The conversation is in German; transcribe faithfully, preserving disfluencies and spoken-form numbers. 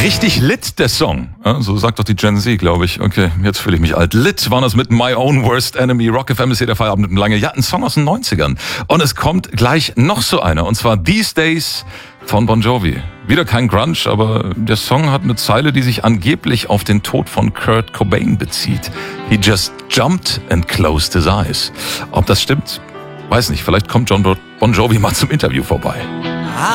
Richtig lit, der Song. Ja, so sagt doch die Gen Z, glaube ich. Okay, jetzt fühle ich mich alt. Lit waren das mit My Own Worst Enemy. Rock F M ist hier der Feierabend mit lange. Ja, ein Song aus den neunzigern. Und es kommt gleich noch so einer. Und zwar These Days von Bon Jovi. Wieder kein Grunge, aber der Song hat eine Zeile, die sich angeblich auf den Tod von Kurt Cobain bezieht. He just jumped and closed his eyes. Ob das stimmt? Weiß nicht. Vielleicht kommt John Bon Jovi mal zum Interview vorbei.